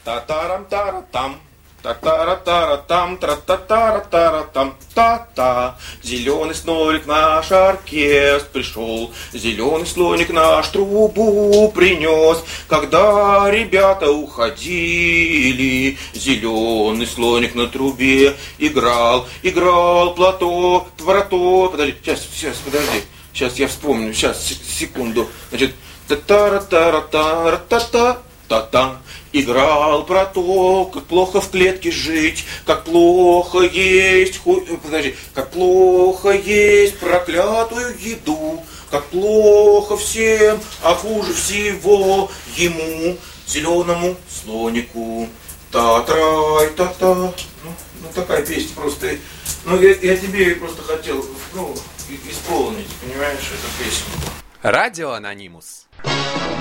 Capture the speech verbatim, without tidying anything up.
Та-тарам-тара-там. Та-тара-тара-там, тра-та-тара-тара-там, та-та. Зеленый слоник наш оркестр пришел, зеленый слоник наш трубу принес. Когда ребята уходили, зеленый слоник на трубе играл, играл платок, твороток. Подожди, сейчас, сейчас, подожди, сейчас я вспомню, сейчас, секунду. Значит, та-тара-тара-тара-та-та, та-та. Играл про то, как плохо в клетке жить, как плохо есть, ху... подожди, как плохо есть проклятую еду, как плохо всем, а хуже всего ему, зеленому слонику. Та-трай, та-та. Ну, ну такая песня просто. Ну я, я тебе просто хотел, ну, исполнить, понимаешь, эту песню. Радио Анонимус.